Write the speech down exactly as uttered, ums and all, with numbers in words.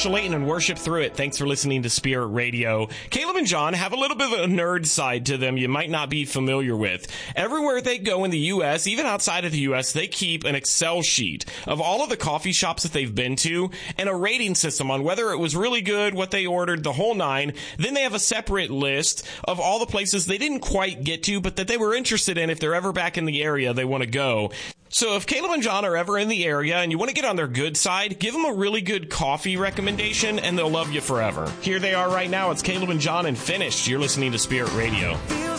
Joshua Layton and worship through it. Thanks for listening to Spirit Radio. Caleb and John have a little bit of a nerd side to them you might not be familiar with. Everywhere they go in the U S, even outside of the U S, they keep an Excel sheet of all of the coffee shops that they've been to and a rating system on whether it was really good, what they ordered, the whole nine. Then they have a separate list of all the places they didn't quite get to, but that they were interested in if they're ever back in the area they want to go. So if Caleb and John are ever in the area and you want to get on their good side, give them a really good coffee recommendation and they'll love you forever. Here they are right now. It's Caleb and John and Finished. You're listening to Spirit Radio.